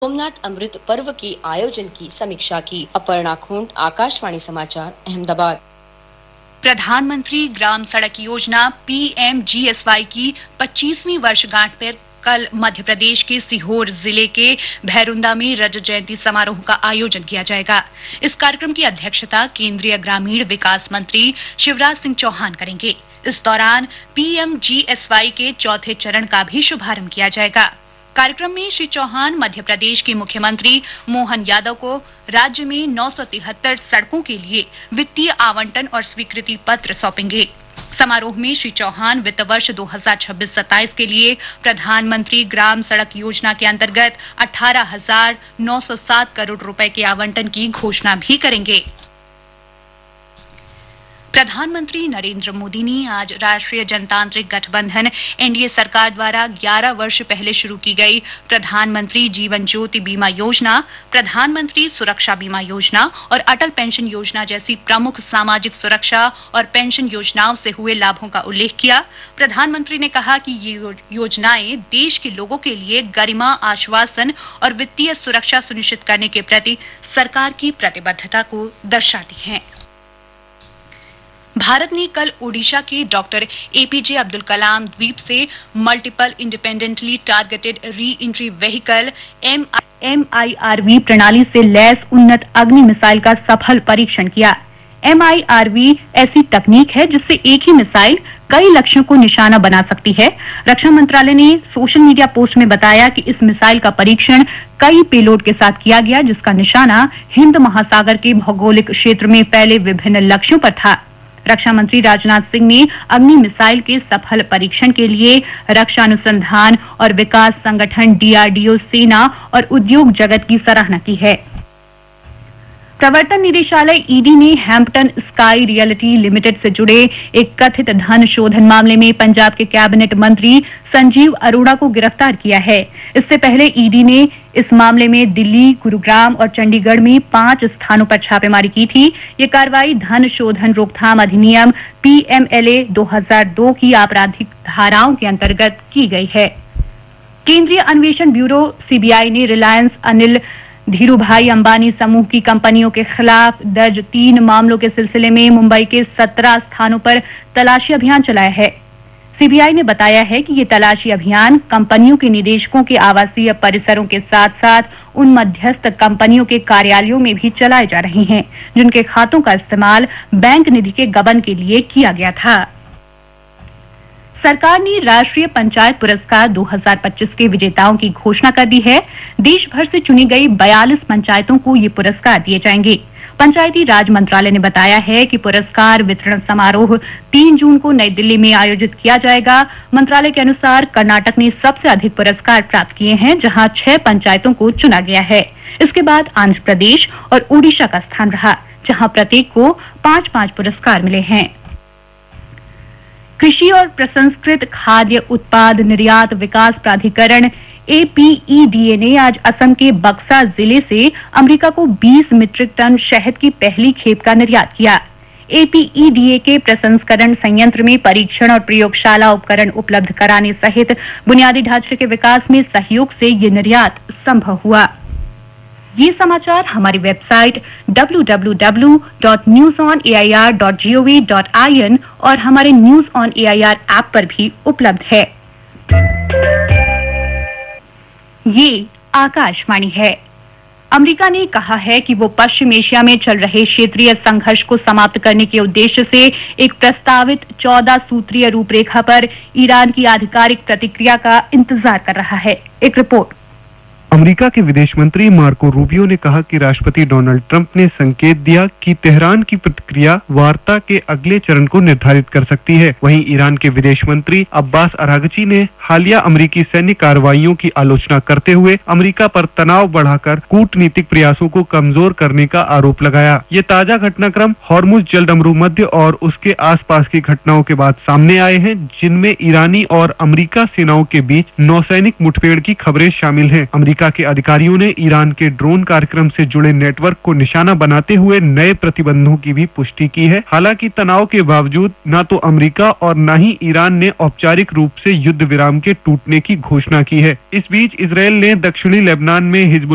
सोमनाथ अमृत पर्व के आयोजन की समीक्षा की। अपर्णा खोंड, आकाशवाणी समाचार, अहमदाबाद। प्रधानमंत्री ग्राम सड़क योजना PMGSY की 25वीं वर्षगांठ पर कल मध्य प्रदेश के सीहोर जिले के भैरुंदा में रजत जयंती समारोह का आयोजन किया जाएगा। इस कार्यक्रम की अध्यक्षता केंद्रीय ग्रामीण विकास मंत्री शिवराज सिंह चौहान करेंगे। इस दौरान PMGSY के चौथे चरण का भी शुभारंभ किया जाएगा। कार्यक्रम में श्री चौहान मध्य प्रदेश के मुख्यमंत्री मोहन यादव को राज्य में 973 सड़कों के लिए वित्तीय आवंटन और स्वीकृति पत्र सौंपेंगे। समारोह में श्री चौहान वित्त वर्ष 2026-27 के लिए प्रधानमंत्री ग्राम सड़क योजना के अंतर्गत 18,907 करोड़ रुपए के आवंटन की घोषणा भी करेंगे। प्रधानमंत्री नरेंद्र मोदी ने आज राष्ट्रीय जनतांत्रिक गठबंधन NDA सरकार द्वारा 11 वर्ष पहले शुरू की गई प्रधानमंत्री जीवन ज्योति बीमा योजना, प्रधानमंत्री सुरक्षा बीमा योजना और अटल पेंशन योजना जैसी प्रमुख सामाजिक सुरक्षा और पेंशन योजनाओं से हुए लाभों का उल्लेख किया। प्रधानमंत्री ने कहा कि ये योजनाएं देश के लोगों के लिए गरिमा, आश्वासन और वित्तीय सुरक्षा सुनिश्चित करने के प्रति सरकार की प्रतिबद्धता को दर्शाती हैं। भारत ने कल ओडिशा के डॉक्टर APJ अब्दुल कलाम द्वीप से multiple independently targeted re entry vehicle MIRV प्रणाली से लैस उन्नत अग्नि मिसाइल का सफल परीक्षण किया। MIRV ऐसी तकनीक है जिससे एक ही मिसाइल कई लक्ष्यों को निशाना बना सकती है। रक्षा मंत्रालय ने सोशल मीडिया पोस्ट में बताया कि इस मिसाइल का परीक्षण कई पेलोड के साथ किया गया, जिसका निशाना हिंद महासागर के भौगोलिक क्षेत्र में फैले विभिन्न लक्ष्यों पर था। रक्षा मंत्री राजनाथ सिंह ने अग्नि मिसाइल के सफल परीक्षण के लिए रक्षा अनुसंधान और विकास संगठन DRDO, सेना और उद्योग जगत की सराहना की है। प्रवर्तन निदेशालय ED ने हैम्पटन स्काई रियलिटी लिमिटेड से जुड़े एक कथित धन शोधन मामले में पंजाब के कैबिनेट मंत्री संजीव अरोड़ा को गिरफ्तार किया है। इससे पहले ED ने इस मामले में दिल्ली, गुरुग्राम और चंडीगढ़ में 5 स्थानों पर छापेमारी की थी। ये कार्रवाई धन शोधन रोकथाम अधिनियम PMLA 2002 की आपराधिक धाराओं के अंतर्गत की गई है। केंद्रीय अन्वेषण ब्यूरो CBI ने रिलायंस अनिल धीरूभाई अंबानी समूह की कंपनियों के खिलाफ दर्ज 3 मामलों के सिलसिले में मुंबई के 17 स्थानों पर तलाशी अभियान चलाया है। CBI ने बताया है कि ये तलाशी अभियान कंपनियों के निदेशकों के आवासीय परिसरों के साथ साथ उन मध्यस्थ कंपनियों के कार्यालयों में भी चलाए जा रहे हैं जिनके खातों का इस्तेमाल बैंक निधि के गबन के लिए किया गया था। सरकार ने राष्ट्रीय पंचायत पुरस्कार 2025 के विजेताओं की घोषणा कर दी है। देश भर से चुनी गई 42 पंचायतों को ये पुरस्कार दिए जाएंगे। पंचायती राज मंत्रालय ने बताया है कि पुरस्कार वितरण समारोह 3 जून को नई दिल्ली में आयोजित किया जाएगा। मंत्रालय के अनुसार कर्नाटक ने सबसे अधिक पुरस्कार प्राप्त किए हैं, जहां 6 पंचायतों को चुना गया है। इसके बाद आंध्र प्रदेश और ओडिशा का स्थान रहा, जहां प्रत्येक को 5-5 पुरस्कार मिले हैं। कृषि और प्रसंस्कृत खाद्य उत्पाद निर्यात विकास प्राधिकरण APEDA ने आज असम के बक्सा जिले से अमेरिका को 20 मीट्रिक टन शहद की पहली खेप का निर्यात किया। APEDA के प्रसंस्करण संयंत्र में परीक्षण और प्रयोगशाला उपकरण उपलब्ध कराने सहित बुनियादी ढांचे के विकास में सहयोग से ये निर्यात संभव हुआ। ये समाचार हमारी वेबसाइट www.newsonair.gov.in और हमारे न्यूज ऑन AIR ऐप पर भी उपलब्ध है। ये आकाशवाणी है। अमेरिका ने कहा है कि वो पश्चिम एशिया में चल रहे क्षेत्रीय संघर्ष को समाप्त करने के उद्देश्य से एक प्रस्तावित 14 सूत्रीय रूपरेखा पर ईरान की आधिकारिक प्रतिक्रिया का इंतजार कर रहा है। एक रिपोर्ट। अमेरिका के विदेश मंत्री मार्को रूबियो ने कहा कि राष्ट्रपति डोनाल्ड ट्रंप ने संकेत दिया कि तेहरान की प्रतिक्रिया वार्ता के अगले चरण को निर्धारित कर सकती है। वहीं ईरान के विदेश मंत्री अब्बास अरागची ने हालिया अमेरिकी सैन्य कार्रवाइयों की आलोचना करते हुए अमेरिका पर तनाव बढ़ाकर कूटनीतिक प्रयासों को कमजोर करने का आरोप लगाया। ये ताजा घटनाक्रम हॉर्मुज जलडमरू मध्य और उसके आसपास की घटनाओं के बाद सामने आए हैं, जिनमें ईरानी और अमेरिका सेनाओं के बीच नौसैनिक मुठभेड़ की खबरें शामिल हैं। अमेरिका के अधिकारियों ने ईरान के ड्रोन कार्यक्रम से जुड़े नेटवर्क को निशाना बनाते हुए नए प्रतिबंधों की भी पुष्टि की है। हालांकि तनाव के बावजूद न तो अमेरिका और न ही ईरान ने औपचारिक रूप से युद्ध विराम के टूटने की घोषणा की है। इस बीच इजरायल ने दक्षिणी लेबनान में हिजबुल्लाह